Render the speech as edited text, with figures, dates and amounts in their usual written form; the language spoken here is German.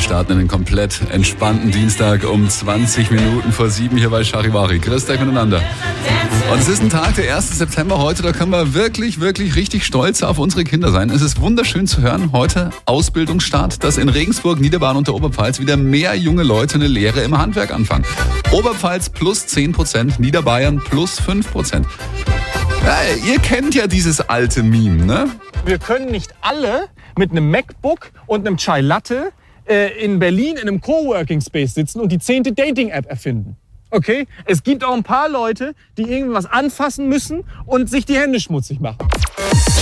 starten in den komplett entspannten Dienstag um 20 Minuten vor 7 hier bei Charivari. Grüßt euch miteinander. Und es ist ein Tag, der 1. September heute, da können wir wirklich richtig stolz auf unsere Kinder sein. Es ist wunderschön zu hören, heute Ausbildungsstart, dass in Regensburg, Niederbayern und der Oberpfalz wieder mehr junge Leute eine Lehre im Handwerk anfangen. Oberpfalz plus 10%, Niederbayern plus 5%. Ja, ihr kennt ja dieses alte Meme, ne? Wir können nicht alle mit einem MacBook und einem Chai Latte in Berlin in einem Coworking Space sitzen und die 10. Dating-App erfinden. Okay? Es gibt auch ein paar Leute, die irgendwas anfassen müssen und sich die Hände schmutzig machen.